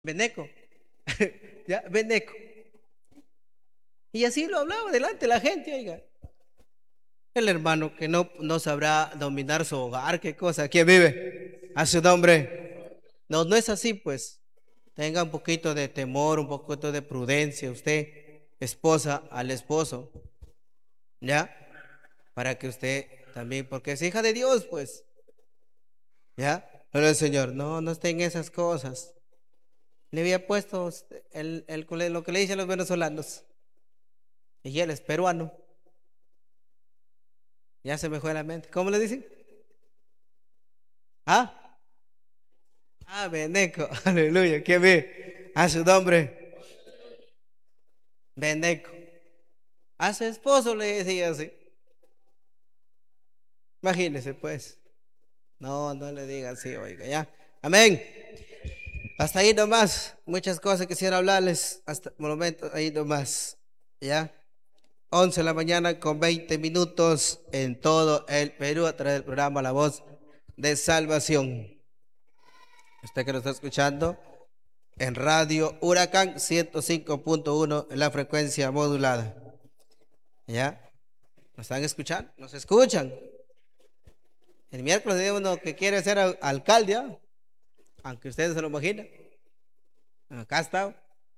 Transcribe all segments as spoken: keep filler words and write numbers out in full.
Beneco. Ya, Beneco. Y así lo hablaba delante de la gente, oiga. El hermano que no, no sabrá dominar su hogar, qué cosa, ¿quién vive? A su nombre. No, no es así, pues. Tenga un poquito de temor, un poquito de prudencia, usted, esposa al esposo, ¿ya? Para que usted también, porque es hija de Dios, pues, ¿ya? Pero el Señor, no, no esté en esas cosas. Le había puesto el, el, lo que le dicen los venezolanos, y él es peruano, ya se me fue a la mente. ¿Cómo le dicen? ¿Ah? Ah, Beneco, aleluya, ¿qué ve? A su nombre, Beneco. A su esposo le decía así. Imagínese, pues. No, no le diga así, oiga, ya. Amén. Hasta ahí nomás. Muchas cosas quisiera hablarles. Hasta el momento, ahí nomás. Ya. Once de la mañana con veinte minutos en todo el Perú a través del programa La Voz de Salvación. Usted que nos está escuchando en Radio Huracán ciento cinco punto uno en la frecuencia modulada. ¿Ya? ¿Nos están escuchando? ¿Nos escuchan? El miércoles de uno que quiere ser alcalde, ¿ah? Aunque ustedes se lo imaginan. Acá está.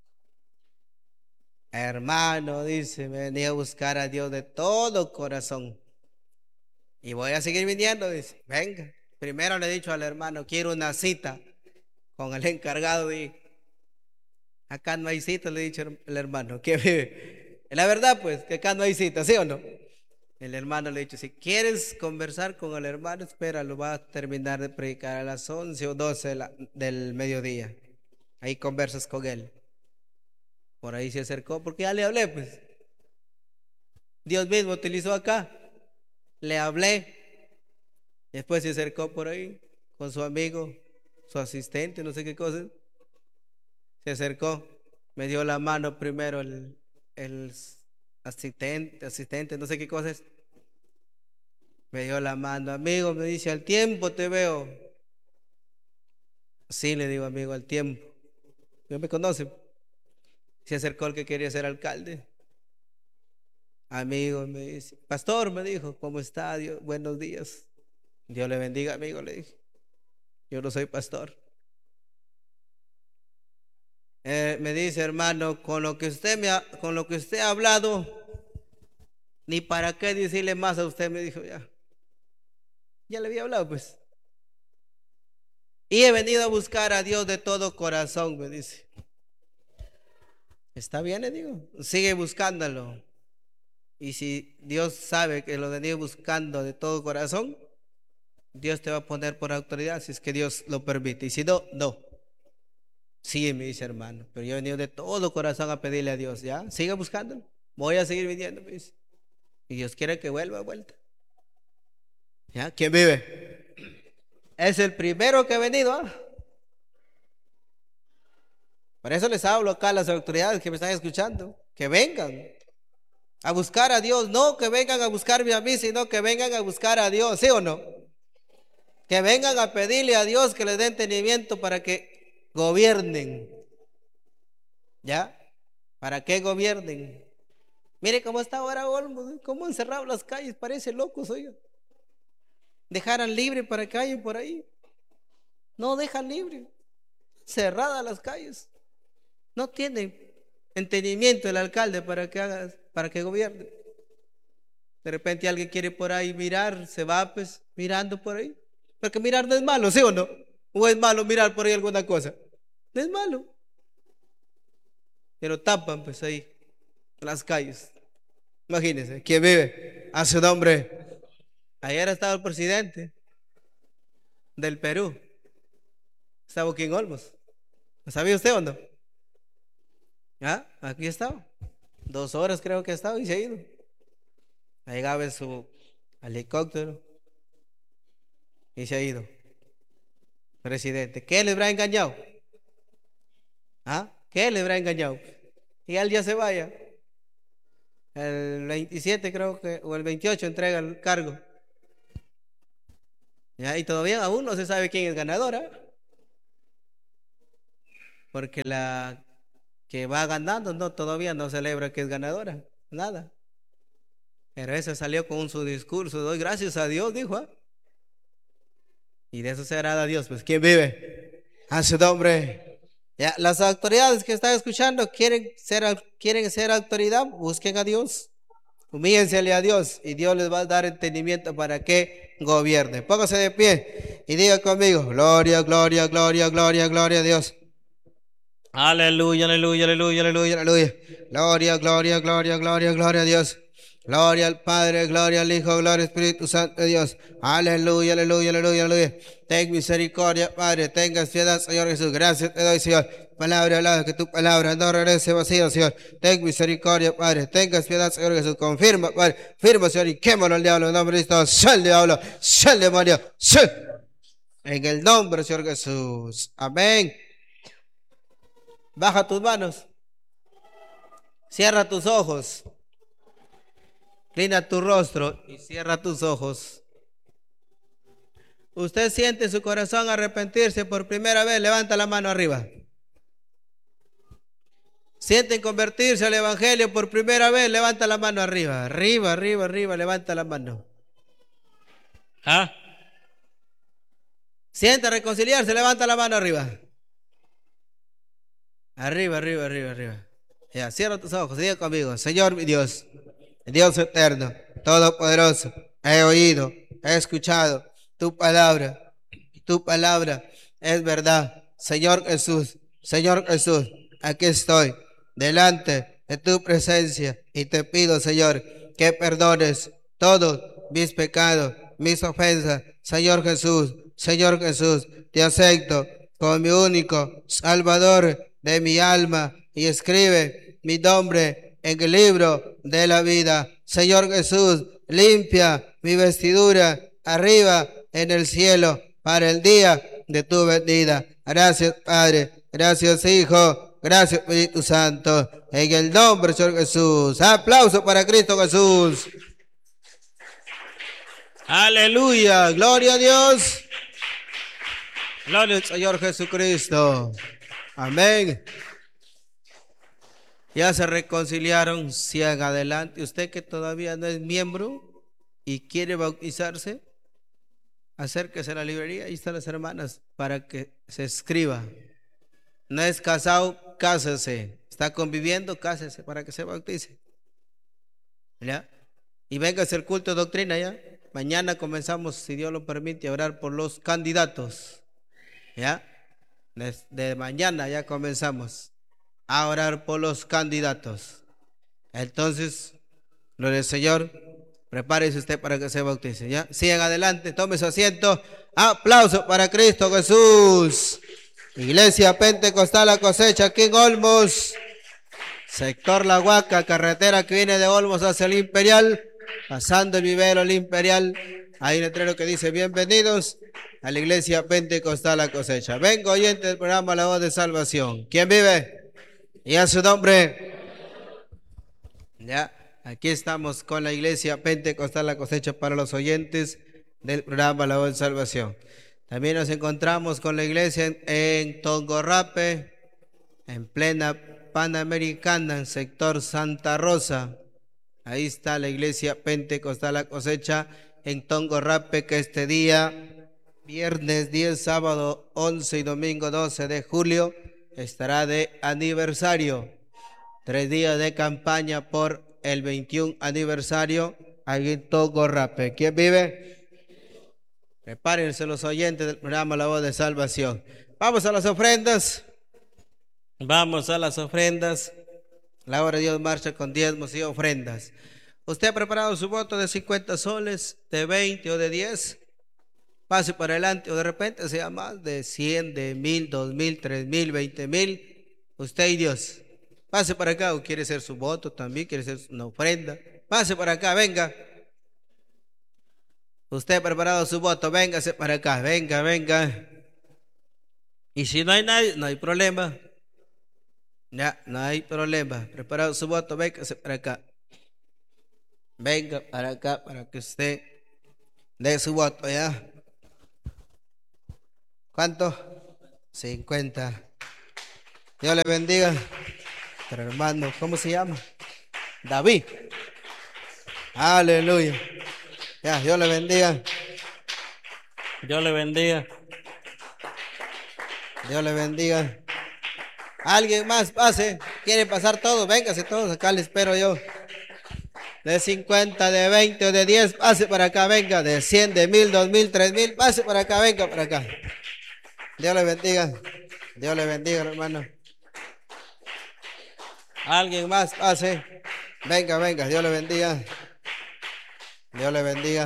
Hermano, dice, me venía a buscar a Dios de todo corazón. Y voy a seguir viniendo, dice. Venga. Primero le he dicho al hermano, quiero una cita con el encargado. Y acá no hay cita, le he dicho el hermano. Que vive. La verdad, pues, que acá no hay cita, ¿sí o no? El hermano le ha dicho, si quieres conversar con el hermano, espera, lo va a terminar de predicar a las once o doce de la, del mediodía. Ahí conversas con él. Por ahí se acercó, porque ya le hablé, pues. Dios mismo utilizó acá. Le hablé. Después se acercó por ahí con su amigo, su asistente, no sé qué cosa. Se acercó, me dio la mano primero el, el asistente, asistente, no sé qué cosa es. Me dio la mano, amigo, me dice, al tiempo te veo. Sí, le digo, amigo, al tiempo. No me conoce. Se acercó el que quería ser alcalde. Amigo, me dice, pastor, me dijo, ¿cómo está? Dios, buenos días. Dios le bendiga, amigo, le dije. Yo no soy pastor. Eh, me dice, hermano, con lo que usted me ha, con lo que usted ha hablado, ni para qué decirle más a usted, me dijo ya. Ya le había hablado, pues. Y he venido a buscar a Dios de todo corazón, me dice. Está bien, le digo. Sigue buscándolo. Y si Dios sabe que lo venido buscando de todo corazón, Dios te va a poner por autoridad si es que Dios lo permite. Y si no, no. Sí, me dice hermano, pero yo he venido de todo corazón a pedirle a Dios, ¿ya? Siga buscándolo. Voy a seguir viniendo, me dice. Y Dios quiere que vuelva a vuelta. ¿Ya? ¿Quién vive? Es el primero que ha venido, ¿ah? Por eso les hablo acá a las autoridades que me están escuchando. Que vengan a buscar a Dios. No que vengan a buscarme a mí, sino que vengan a buscar a Dios, ¿sí o no? Que vengan a pedirle a Dios que les dé entendimiento para que gobiernen. ¿Ya? ¿Para qué gobiernen? Mire cómo está ahora Olmos, cómo han cerrado las calles, parece locos, oiga. Dejaran libre para que vayan por ahí. No dejan libre, cerradas las calles. No tiene entendimiento el alcalde para que haga, para que gobierne. De repente alguien quiere por ahí mirar, se va pues mirando por ahí. Porque mirar no es malo, ¿sí o no? ¿O es malo mirar por ahí alguna cosa? No es malo. Pero tapan pues ahí las calles. Imagínense, ¿quién vive? A su nombre. Ayer estaba el presidente del Perú. Estaba aquí en Olmos. ¿Lo sabía usted o no? Ah, aquí estaba. Dos horas creo que ha estado y se ha ido. Ha llegado en su helicóptero y se ha ido. Presidente, ¿qué le habrá engañado? ¿Ah? ¿Qué le habrá engañado? Y él ya se vaya. El veintisiete creo que, o el veintiocho entrega el cargo. ¿Ya? Y todavía aún no se sabe quién es ganadora. porque la que va ganando no, todavía no celebra que es ganadora, nada. Pero ese salió con su discurso, doy gracias a Dios, dijo. ¿eh? Y de eso se agrada a Dios, pues ¿quién vive? A su nombre. Ya, las autoridades que están escuchando quieren ser, quieren ser autoridad, busquen a Dios. Humíllensele a Dios y Dios les va a dar entendimiento para que gobierne. Póngase de pie y diga conmigo, gloria, gloria, gloria, gloria, gloria a Dios. Aleluya, aleluya, aleluya, aleluya, aleluya. Gloria, gloria, gloria, gloria, gloria a Dios. Gloria al Padre, gloria al Hijo, gloria al Espíritu Santo de Dios. Aleluya, aleluya, aleluya, aleluya. Ten misericordia, Padre, tengas piedad, Señor Jesús. Gracias te doy, Señor. Palabra hablada, que tu palabra no regrese vacía, Señor. Ten misericordia, Padre. Tengas piedad, Señor Jesús. Confirma, Padre. Firma, Señor, y quémalo al diablo. En nombre de Cristo, sal diablo, sal demonio, sal. En el nombre, Señor Jesús. Amén. Baja tus manos. Cierra tus ojos. Inclina tu rostro y cierra tus ojos. Usted siente en su corazón arrepentirse por primera vez, levanta la mano arriba. Sienten convertirse al evangelio por primera vez, levanta la mano arriba. Arriba, arriba, arriba, levanta la mano. ¿Ah? Siente reconciliarse, levanta la mano arriba. Arriba, arriba, arriba, arriba. Ya, cierra tus ojos, diga conmigo, Señor mi Dios, Dios eterno, todopoderoso, he oído, he escuchado tu palabra, tu palabra es verdad. Señor Jesús, Señor Jesús, aquí estoy delante de tu presencia y te pido, Señor, que perdones todos mis pecados, mis ofensas. Señor Jesús, Señor Jesús, te acepto como mi único Salvador de mi alma y escribe mi nombre en el libro de la vida. Señor Jesús, limpia mi vestidura arriba en el cielo para el día de tu venida. Gracias, Padre. Gracias, Hijo. Gracias, Espíritu Santo. En el nombre del Señor Jesús. Aplauso para Cristo Jesús. Aleluya. Gloria a Dios. Gloria al Señor Jesucristo. Amén. Ya se reconciliaron, sigan adelante. Usted que todavía no es miembro y quiere bautizarse, acérquese a la librería, ahí están las hermanas para que se escriba. No es casado, cásese. Está conviviendo, cásese para que se bautice. ¿Ya? Y venga a hacer culto de doctrina ya. Mañana comenzamos, si Dios lo permite, a orar por los candidatos. ¿Ya? Desde mañana ya comenzamos a orar por los candidatos. Entonces, gloria al Señor, prepárese usted para que se bautice. ¿Ya? Sigan adelante, tome su asiento. Aplauso para Cristo Jesús. Iglesia Pentecostal La Cosecha, aquí en Olmos, sector La Huaca, carretera que viene de Olmos hacia el Imperial, pasando el vivero el Imperial. Hay un letrero que dice: bienvenidos a la Iglesia Pentecostal La Cosecha. Vengo oyente del programa La Voz de Salvación. ¿Quién vive? Y a su nombre. Ya, aquí estamos con la Iglesia Pentecostal La Cosecha para los oyentes del programa La Voz de Salvación. También nos encontramos con la iglesia en, en Tongorrape, en plena Panamericana, en sector Santa Rosa. Ahí está la Iglesia Pentecostal La Cosecha en Tongorrape, que este día, viernes diez, sábado once y domingo doce de julio, estará de aniversario. Tres días de campaña por el veintiún aniversario ahí en Tongorrape. ¿Quién vive? Prepárense los oyentes del programa La Voz de Salvación. Vamos a las ofrendas. Vamos a las ofrendas. La obra de Dios marcha con diezmos y ofrendas. ¿Usted ha preparado su voto de cincuenta soles, de veinte o de diez? Pase para adelante, o de repente sea más de cien, de mil, dos mil, tres mil, veinte mil. Usted y Dios. Pase para acá, o quiere ser su voto también, quiere ser una ofrenda. Pase para acá, venga. Usted ha preparado su voto, véngase para acá, venga, venga. Y si no hay nadie, no hay problema. Ya, no hay problema. Preparado su voto, véngase para acá. Venga para acá para que usted dé su voto, ¿ya? ¿Cuánto? cincuenta. Dios le bendiga. Pero hermano, ¿cómo se llama? David. Aleluya. Ya, Dios le bendiga. Dios le bendiga. Dios le bendiga. Alguien más, pase. ¿Quieren pasar todos? Véngase todos, acá les espero yo. De cincuenta, de veinte o de diez, pase para acá, venga. De cien, de mil, dos mil, tres mil, pase para acá, venga para acá. Dios le bendiga. Dios le bendiga, hermano. Alguien más, pase. Venga, venga, Dios le bendiga. Dios le bendiga.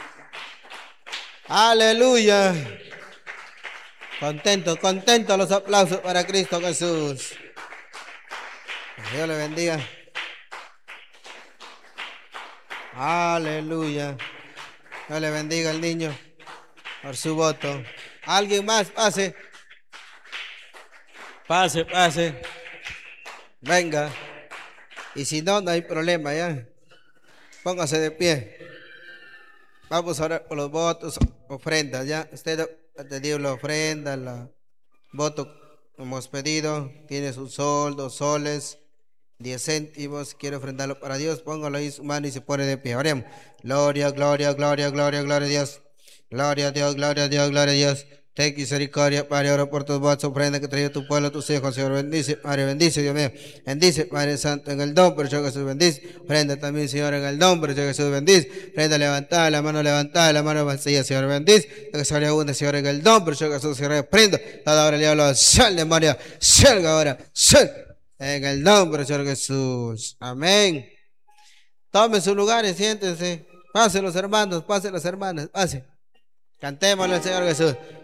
Aleluya. Contento, contento los aplausos para Cristo Jesús. Dios le bendiga. Aleluya. Dios le bendiga al niño por su voto. Alguien más, pase. Pase, pase. Venga. Y si no, no hay problema, ya. Póngase de pie. Vamos a orar por los votos, ofrendas, ya. Usted te dio la ofrenda, la voto hemos pedido. Tiene su sol, dos soles, diez céntimos. Quiere ofrendarlo para Dios. Póngalo ahí su mano y se pone de pie. Oremos. Gloria, gloria, gloria, gloria, gloria a Dios. Gloria a Dios, gloria a Dios, gloria a Dios. Ten misericordia, Padre, oro por tus votos, ofrenda que trae tu pueblo, tus hijos, Señor, bendice, Padre, bendice, Dios mío, bendice, Padre Santo, en el nombre de Jesús, bendice, ofrenda también, Señor, en el nombre de Jesús, bendice, ofrenda levantada, la mano levantada, la mano vacía, Señor, bendice, que se abunda, Señor, en el nombre de Jesús, Señor, prenda, toda hora le hablo, sal, demonio, salga ahora, sal, en el nombre de Señor Jesús, amén. Tomen sus lugares, siéntense, pasen los hermanos, pasen las hermanas, pasen, cantémosle al Señor Jesús.